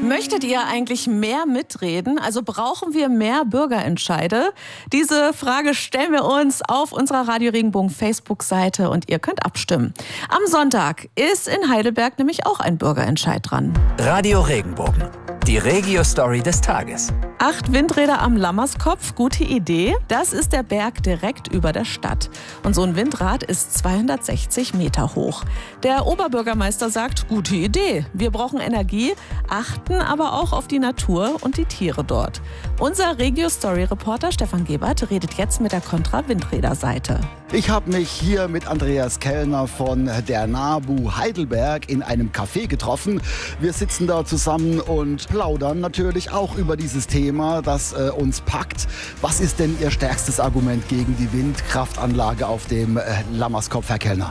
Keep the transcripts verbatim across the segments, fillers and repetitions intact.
Möchtet ihr eigentlich mehr mitreden? Also brauchen wir mehr Bürgerentscheide? Diese Frage stellen wir uns auf unserer Radio Regenbogen Facebook-Seite und ihr könnt abstimmen. Am Sonntag ist in Heidelberg nämlich auch ein Bürgerentscheid dran. Radio Regenbogen, die Regio-Story des Tages. Acht Windräder am Lammerskopf, gute Idee. Das ist der Berg direkt über der Stadt. Und so ein Windrad ist zweihundertsechzig Meter hoch. Der Oberbürgermeister sagt, gute Idee. Wir brauchen Energie, achten aber auch auf die Natur und die Tiere dort. Unser Regio-Story-Reporter Stefan Gebert redet jetzt mit der Kontra-Windräder-Seite. Ich habe mich hier mit Andreas Kellner von der NABU Heidelberg in einem Café getroffen. Wir sitzen da zusammen und plaudern natürlich auch über dieses Thema, das äh, uns packt. Was ist denn Ihr stärkstes Argument gegen die Windkraftanlage auf dem äh, Lammerskopf, Herr Kellner?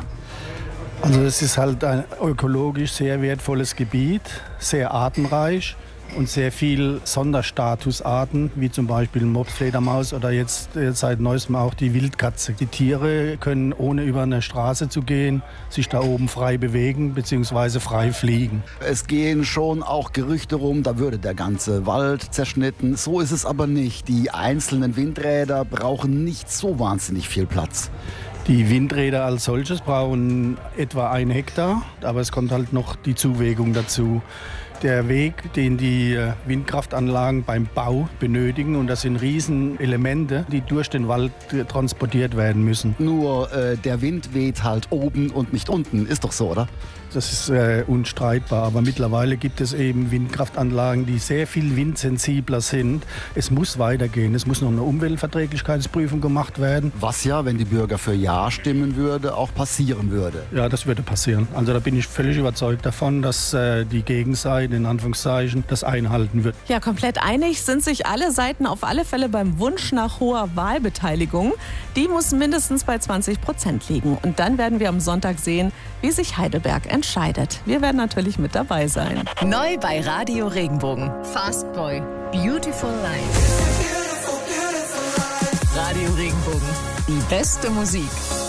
Also es ist halt ein ökologisch sehr wertvolles Gebiet, sehr artenreich und sehr viel Sonderstatusarten, wie zum Beispiel Mopsfledermaus oder jetzt seit neuestem auch die Wildkatze. Die Tiere können, ohne über eine Straße zu gehen, sich da oben frei bewegen bzw. frei fliegen. Es gehen schon auch Gerüchte rum, da würde der ganze Wald zerschnitten. So ist es aber nicht. Die einzelnen Windräder brauchen nicht so wahnsinnig viel Platz. Die Windräder als solches brauchen etwa ein Hektar, aber es kommt halt noch die Zuwägung dazu. Der Weg, den die Windkraftanlagen beim Bau benötigen, und das sind Riesenelemente, die durch den Wald transportiert werden müssen. Nur äh, der Wind weht halt oben und nicht unten, ist doch so, oder? Das ist äh, unstreitbar, aber mittlerweile gibt es eben Windkraftanlagen, die sehr viel windsensibler sind. Es muss weitergehen, es muss noch eine Umweltverträglichkeitsprüfung gemacht werden. Was ja, wenn die Bürger für Ja stimmen würde, auch passieren würde. Ja, das würde passieren. Also da bin ich völlig überzeugt davon, dass äh, die Gegenseite, in Anführungszeichen, das einhalten wird. Ja, komplett einig sind sich alle Seiten auf alle Fälle beim Wunsch nach hoher Wahlbeteiligung. Die muss mindestens bei zwanzig Prozent liegen. Und dann werden wir am Sonntag sehen, wie sich Heidelberg entscheidet. Wir werden natürlich mit dabei sein. Neu bei Radio Regenbogen. Fast Boy. Beautiful Life. Radio Regenbogen. Die beste Musik.